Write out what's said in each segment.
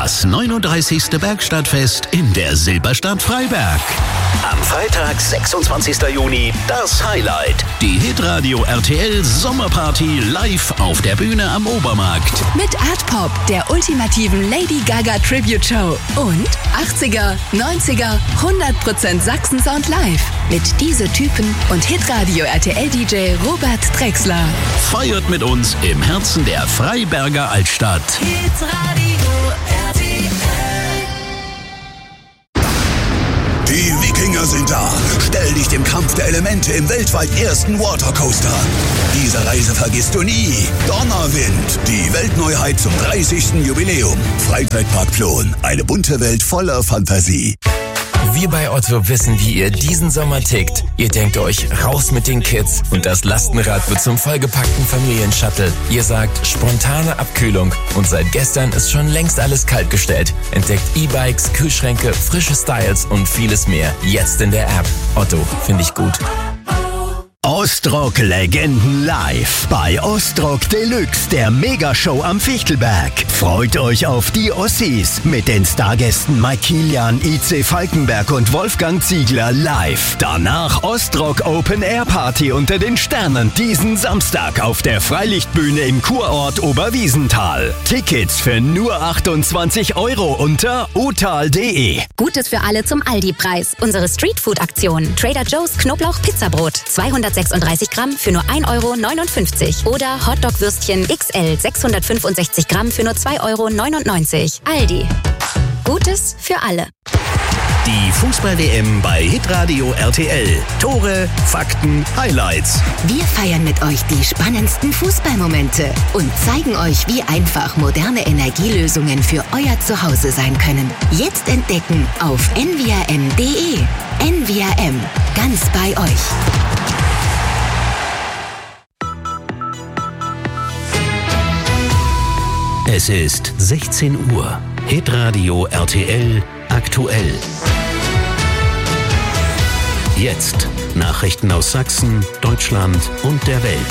Das 39. Bergstadtfest in der Silberstadt Freiberg. Am Freitag, 26. Juni, das Highlight. Die Hitradio RTL Sommerparty live auf der Bühne am Obermarkt. Mit Artpop, der ultimativen Lady Gaga Tribute Show. Und 80er, 90er, 100% Sachsen-Sound live. Mit diese Typen und Hitradio RTL DJ Robert Drexler. Feiert mit uns im Herzen der Freiberger Altstadt. Hitradio RTL. Die Wikinger sind da. Stell dich dem Kampf der Elemente im weltweit ersten Watercoaster. Diese Reise vergisst du nie. Donnerwind, die Weltneuheit zum 30. Jubiläum. Freizeitpark Plon, eine bunte Welt voller Fantasie. Wir bei Otto wissen, wie ihr diesen Sommer tickt. Ihr denkt euch, raus mit den Kids und das Lastenrad wird zum vollgepackten Familienshuttle. Ihr sagt, spontane Abkühlung und seit gestern ist schon längst alles kalt gestellt. Entdeckt E-Bikes, Kühlschränke, frische Styles und vieles mehr. Jetzt in der App. Otto, finde ich gut. Ostrock-Legenden live bei Ostrock Deluxe, der Megashow am Fichtelberg. Freut euch auf die Ossis mit den Stargästen Mike Kilian, IC Falkenberg und Wolfgang Ziegler live. Danach Ostrock Open Air Party unter den Sternen diesen Samstag auf der Freilichtbühne im Kurort Oberwiesenthal. Tickets für nur 28 € unter otal.de. Gutes für alle zum Aldi-Preis. Unsere Streetfood-Aktion. Trader Joe's Knoblauch-Pizzabrot. 236 Gramm für nur 1,59 € oder Hotdog-Würstchen XL 665 Gramm für nur 2,99 €. Aldi. Gutes für alle. Die Fußball-WM bei Hitradio RTL. Tore, Fakten, Highlights. Wir feiern mit euch die spannendsten Fußballmomente und zeigen euch, wie einfach moderne Energielösungen für euer Zuhause sein können. Jetzt entdecken auf nvrm.de. NVRM. Ganz bei euch. Es ist 16 Uhr. Hitradio RTL aktuell. Jetzt Nachrichten aus Sachsen, Deutschland und der Welt.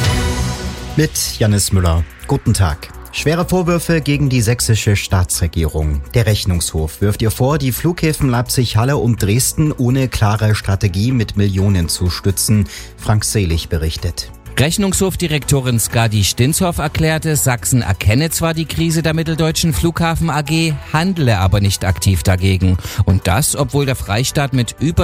Mit Jannis Müller. Guten Tag. Schwere Vorwürfe gegen die sächsische Staatsregierung. Der Rechnungshof wirft ihr vor, die Flughäfen Leipzig-Halle und Dresden ohne klare Strategie mit Millionen zu stützen. Frank Selig berichtet. Rechnungshofdirektorin Skadi Stinshoff erklärte, Sachsen erkenne zwar die Krise der Mitteldeutschen Flughafen AG, handle aber nicht aktiv dagegen. Und das, obwohl der Freistaat mit über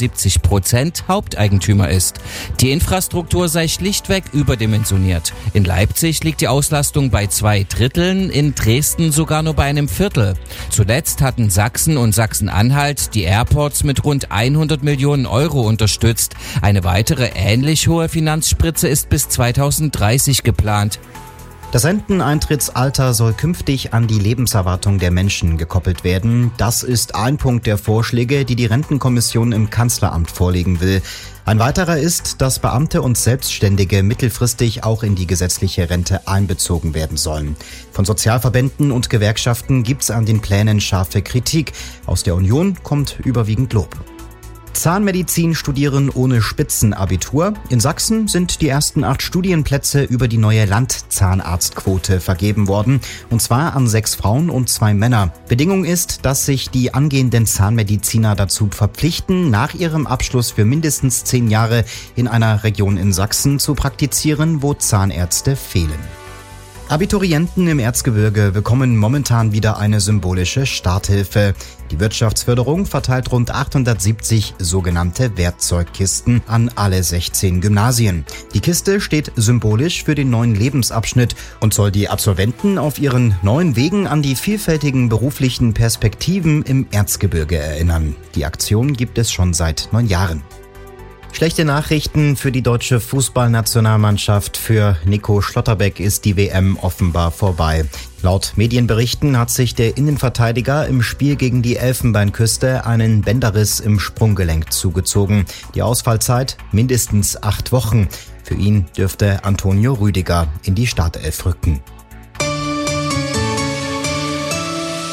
77% Haupteigentümer ist. Die Infrastruktur sei schlichtweg überdimensioniert. In Leipzig liegt die Auslastung bei 2/3, in Dresden sogar nur bei 1/4. Zuletzt hatten Sachsen und Sachsen-Anhalt die Airports mit rund 100 Millionen € unterstützt. Eine weitere ähnlich hohe Finanzspritze ist bis 2030 geplant. Das Renteneintrittsalter soll künftig an die Lebenserwartung der Menschen gekoppelt werden. Das ist ein Punkt der Vorschläge, die die Rentenkommission im Kanzleramt vorlegen will. Ein weiterer ist, dass Beamte und Selbstständige mittelfristig auch in die gesetzliche Rente einbezogen werden sollen. Von Sozialverbänden und Gewerkschaften gibt's an den Plänen scharfe Kritik. Aus der Union kommt überwiegend Lob. Zahnmedizin studieren ohne Spitzenabitur. In Sachsen sind die ersten 8 Studienplätze über die neue Landzahnarztquote vergeben worden. Und zwar an 6 Frauen und 2 Männer. Bedingung ist, dass sich die angehenden Zahnmediziner dazu verpflichten, nach ihrem Abschluss für mindestens 10 Jahre in einer Region in Sachsen zu praktizieren, wo Zahnärzte fehlen. Abiturienten im Erzgebirge bekommen momentan wieder eine symbolische Starthilfe. Die Wirtschaftsförderung verteilt rund 870 sogenannte Werkzeugkisten an alle 16 Gymnasien. Die Kiste steht symbolisch für den neuen Lebensabschnitt und soll die Absolventen auf ihren neuen Wegen an die vielfältigen beruflichen Perspektiven im Erzgebirge erinnern. Die Aktion gibt es schon seit 9 Jahren. Schlechte Nachrichten für die deutsche Fußballnationalmannschaft. Für Nico Schlotterbeck ist die WM offenbar vorbei. Laut Medienberichten hat sich der Innenverteidiger im Spiel gegen die Elfenbeinküste einen Bänderriss im Sprunggelenk zugezogen. Die Ausfallzeit mindestens 8 Wochen. Für ihn dürfte Antonio Rüdiger in die Startelf rücken.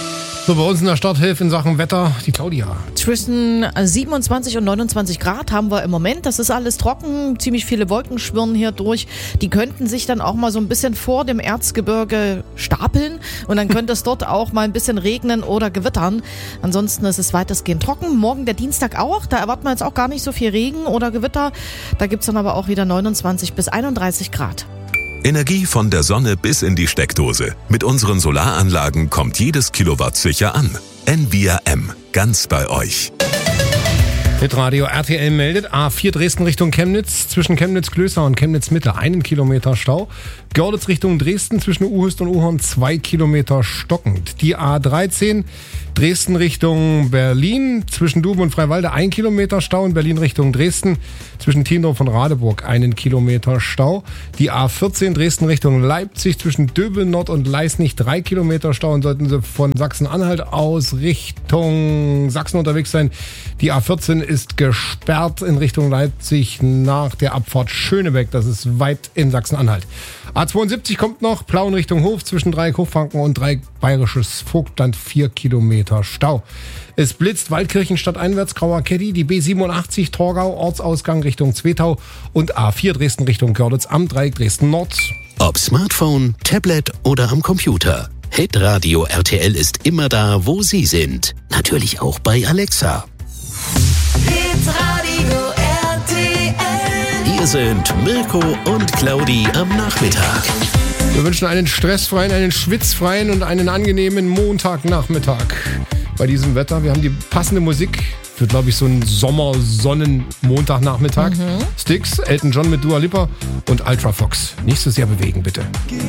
So, bei uns in der Starthilfe in Sachen Wetter, die Claudia. Zwischen 27 und 29 Grad haben wir im Moment. Das ist alles trocken. Ziemlich viele Wolken schwirren hier durch. Die könnten sich dann auch mal so ein bisschen vor dem Erzgebirge stapeln. Und dann könnte es dort auch mal ein bisschen regnen oder gewittern. Ansonsten ist es weitestgehend trocken. Morgen der Dienstag auch. Da erwarten wir jetzt auch gar nicht so viel Regen oder Gewitter. Da gibt es dann aber auch wieder 29 bis 31 Grad. Energie von der Sonne bis in die Steckdose. Mit unseren Solaranlagen kommt jedes Kilowatt sicher an. NVRM, ganz bei euch. Hitradio RTL meldet, A4 Dresden Richtung Chemnitz, zwischen Chemnitz-Klößer und Chemnitz-Mitte 1 Kilometer Stau. Görlitz Richtung Dresden, zwischen Uhüst und Uhorn 2 Kilometer stockend. Die A13 Dresden Richtung Berlin, zwischen Duben und Freiwalde 1 Kilometer Stau. In Berlin Richtung Dresden, zwischen Tiendorf und Radeburg 1 Kilometer Stau. Die A14 Dresden Richtung Leipzig, zwischen Döbeln-Nord und Leisnig 3 Kilometer Stau. Und sollten Sie von Sachsen-Anhalt aus Richtung Sachsen unterwegs sein, die A14 ist gesperrt in Richtung Leipzig nach der Abfahrt Schönebeck. Das ist weit in Sachsen-Anhalt. A72 kommt noch, Plauen Richtung Hof, zwischen Dreieck Hochfranken und Dreieck Bayerisches Vogtland 4 Kilometer Stau. Es blitzt Waldkirchen stadteinwärts, Grauer Keddy, die B87 Torgau, Ortsausgang Richtung Zwetau und A4 Dresden Richtung Görlitz am Dreieck Dresden Nord. Ob Smartphone, Tablet oder am Computer. Hitradio RTL ist immer da, wo Sie sind. Natürlich auch bei Alexa. Hitradio RTL. Hier sind Mirko und Claudi am Nachmittag. Wir wünschen einen stressfreien, einen schwitzfreien und einen angenehmen Montagnachmittag. Bei diesem Wetter, wir haben die passende Musik für, glaube ich, so einen Sommersonnen-Montagnachmittag. Styx, Elton John mit Dua Lipa und Ultra Fox. Nicht so sehr bewegen, bitte.